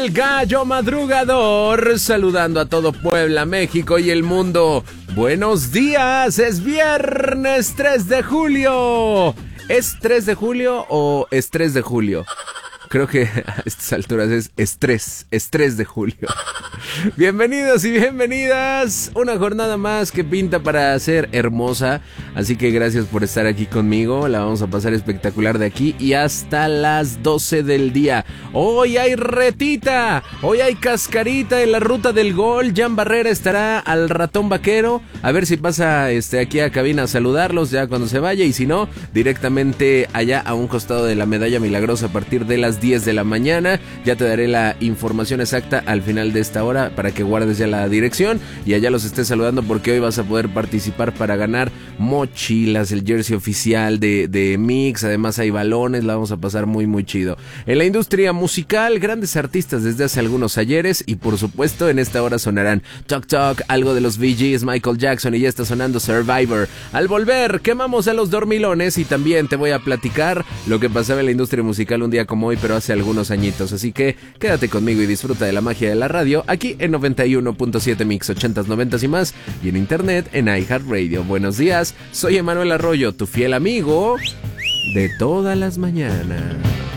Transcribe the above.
el gallo madrugador, saludando a todo Puebla, México y el mundo. Buenos días, es viernes 3 de julio. ¿Es 3 de julio o es 3 de julio? Creo que a estas alturas es 3 de julio. Bienvenidos y bienvenidas. Una jornada más que pinta para ser hermosa. Así que gracias por estar aquí conmigo. La vamos a pasar espectacular de aquí y hasta las 12 del día. Hoy hay retita. Hoy hay cascarita en la ruta del gol. Jan Barrera estará al ratón vaquero. A ver si pasa aquí a cabina a saludarlos ya cuando se vaya. Y si no, directamente allá a un costado de la Medalla Milagrosa a partir de las 10 de la mañana. Ya te daré la información exacta al final de esta hora para que guardes ya la dirección y allá los estés saludando, porque hoy vas a poder participar para ganar mochilas, el jersey oficial de Mix. Además hay balones, la vamos a pasar muy muy chido. En la industria musical, grandes artistas desde hace algunos ayeres y por supuesto en esta hora sonarán Tok Tok, algo de los Bee Gees, Michael Jackson y ya está sonando Survivor. Al volver quemamos a los dormilones y también te voy a platicar lo que pasaba en la industria musical un día como hoy, pero hace algunos añitos. Así que quédate conmigo y disfruta de la magia de la radio aquí en 91.7 Mix 80s, 90s y más, y en internet en iHeartRadio. Buenos días, soy Emanuel Arroyo, tu fiel amigo de todas las mañanas.